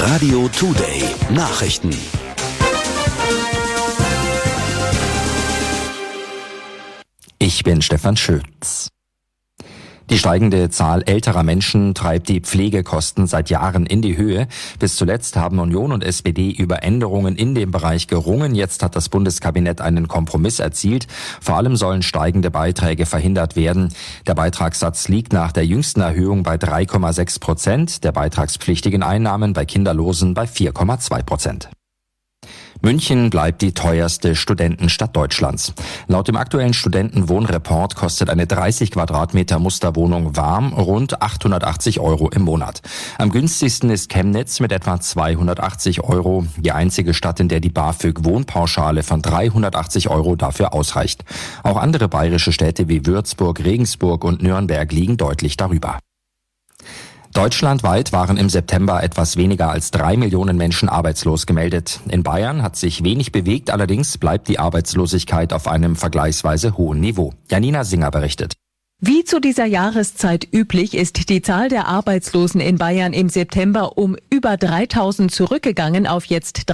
Radio Today Nachrichten. Ich bin Stefan Schütz. Die steigende Zahl älterer Menschen treibt die Pflegekosten seit Jahren in die Höhe. Bis zuletzt haben Union und SPD über Änderungen in dem Bereich gerungen. Jetzt hat das Bundeskabinett einen Kompromiss erzielt. Vor allem sollen steigende Beiträge verhindert werden. Der Beitragssatz liegt nach der jüngsten Erhöhung bei 3,6%, der beitragspflichtigen Einnahmen bei Kinderlosen bei 4,2%. München bleibt die teuerste Studentenstadt Deutschlands. Laut dem aktuellen Studentenwohnreport kostet eine 30 Quadratmeter Musterwohnung warm rund 880 € im Monat. Am günstigsten ist Chemnitz mit etwa 280 €. Die einzige Stadt, in der die BAföG-Wohnpauschale von 380 € dafür ausreicht. Auch andere bayerische Städte wie Würzburg, Regensburg und Nürnberg liegen deutlich darüber. Deutschlandweit waren im September etwas weniger als 3 Millionen Menschen arbeitslos gemeldet. In Bayern hat sich wenig bewegt, allerdings bleibt die Arbeitslosigkeit auf einem vergleichsweise hohen Niveau. Janina Singer berichtet. Wie zu dieser Jahreszeit üblich ist die Zahl der Arbeitslosen in Bayern im September um über 3.000 zurückgegangen auf jetzt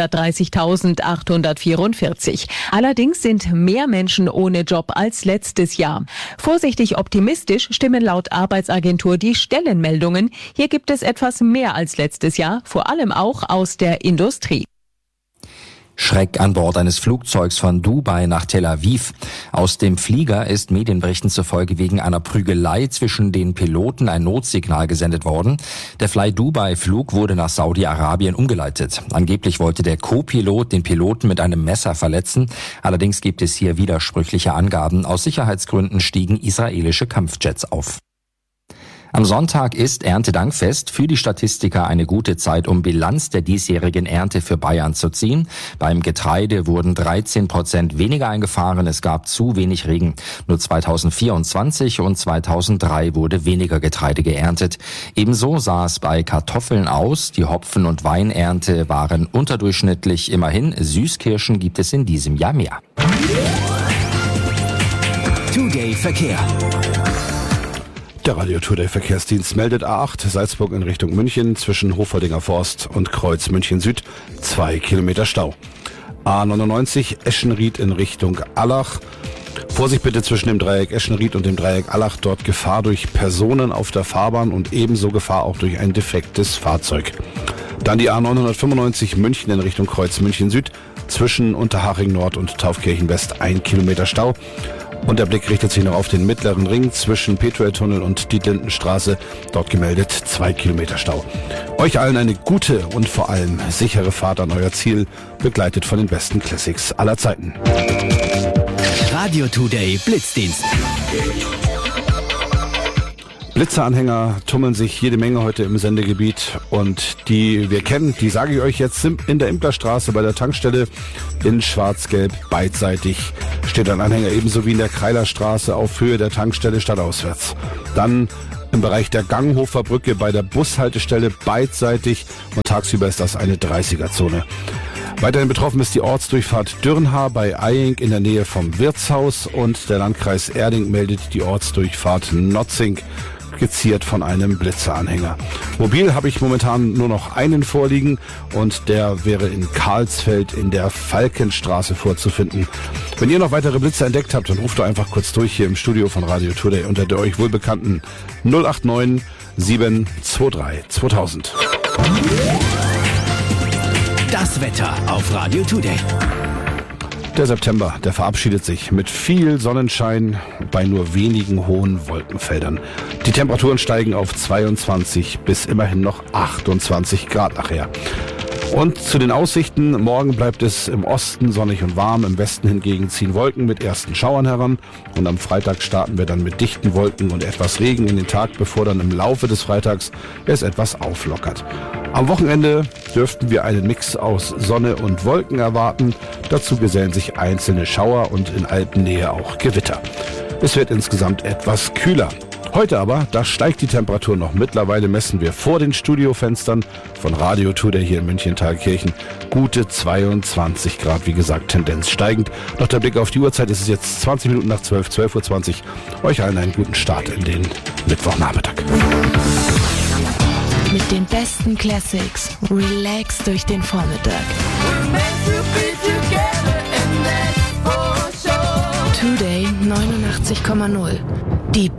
330.844. Allerdings sind mehr Menschen ohne Job als letztes Jahr. Vorsichtig optimistisch stimmen laut Arbeitsagentur die Stellenmeldungen. Hier gibt es etwas mehr als letztes Jahr, vor allem auch aus der Industrie. Schreck an Bord eines Flugzeugs von Dubai nach Tel Aviv. Aus dem Flieger ist Medienberichten zufolge wegen einer Prügelei zwischen den Piloten ein Notsignal gesendet worden. Der Fly-Dubai-Flug wurde nach Saudi-Arabien umgeleitet. Angeblich wollte der Co-Pilot den Piloten mit einem Messer verletzen. Allerdings gibt es hier widersprüchliche Angaben. Aus Sicherheitsgründen stiegen israelische Kampfjets auf. Am Sonntag ist Erntedankfest, für die Statistiker eine gute Zeit, um Bilanz der diesjährigen Ernte für Bayern zu ziehen. Beim Getreide wurden 13% weniger eingefahren, es gab zu wenig Regen. Nur 2024 und 2003 wurde weniger Getreide geerntet. Ebenso sah es bei Kartoffeln aus. Die Hopfen- und Weinernte waren unterdurchschnittlich. Immerhin, Süßkirschen gibt es in diesem Jahr mehr. Today Verkehr. Der Radio Today Verkehrsdienst meldet A8 Salzburg in Richtung München zwischen Hofoldinger Forst und Kreuz München Süd 2 Kilometer Stau. A99 Eschenried in Richtung Allach. Vorsicht bitte zwischen dem Dreieck Eschenried und dem Dreieck Allach, dort Gefahr durch Personen auf der Fahrbahn und ebenso Gefahr auch durch ein defektes Fahrzeug. Dann die A995 München in Richtung Kreuz München Süd zwischen Unterhaching Nord und Taufkirchen West 1 Kilometer Stau. Und der Blick richtet sich noch auf den mittleren Ring zwischen Petueltunnel und Dietlindenstraße. Dort gemeldet 2 Kilometer Stau. Euch allen eine gute und vor allem sichere Fahrt an euer Ziel, begleitet von den besten Classics aller Zeiten. Radio Today Blitzdienst. Blitzeranhänger tummeln sich jede Menge heute im Sendegebiet und die wir kennen, die sage ich euch jetzt in der Implerstraße bei der Tankstelle in schwarz-gelb beidseitig steht ein Anhänger, ebenso wie in der Kreilerstraße auf Höhe der Tankstelle stadtauswärts. Dann im Bereich der Ganghofer Brücke bei der Bushaltestelle beidseitig und tagsüber ist das eine 30er-Zone. Weiterhin betroffen ist die Ortsdurchfahrt Dürnhaar bei Eying in der Nähe vom Wirtshaus und der Landkreis Erding meldet die Ortsdurchfahrt Notzing geziert von einem Blitzeranhänger. Mobil habe ich momentan nur noch einen vorliegen und der wäre in Karlsfeld in der Falkenstraße vorzufinden. Wenn ihr noch weitere Blitze entdeckt habt, dann ruft doch einfach kurz durch hier im Studio von Radio Today unter der euch wohlbekannten 089 723 2000. Das Wetter auf Radio Today. Der September, der verabschiedet sich mit viel Sonnenschein bei nur wenigen hohen Wolkenfeldern. Die Temperaturen steigen auf 22 bis immerhin noch 28 Grad nachher. Und zu den Aussichten, morgen bleibt es im Osten sonnig und warm, im Westen hingegen ziehen Wolken mit ersten Schauern heran und am Freitag starten wir dann mit dichten Wolken und etwas Regen in den Tag, bevor dann im Laufe des Freitags es etwas auflockert. Am Wochenende dürften wir einen Mix aus Sonne und Wolken erwarten, dazu gesellen sich einzelne Schauer und in Alpennähe auch Gewitter. Es wird insgesamt etwas kühler. Heute aber, da steigt die Temperatur noch. Mittlerweile messen wir vor den Studiofenstern von Radio Today hier in München-Thalkirchen gute 22 Grad, wie gesagt, Tendenz steigend. Noch der Blick auf die Uhrzeit, es ist jetzt 20 Minuten nach 12, 12:20 Uhr. Euch allen einen guten Start in den Mittwochnachmittag. Mit Mit den besten Classics. Relax durch den Vormittag. Today 89,0. Die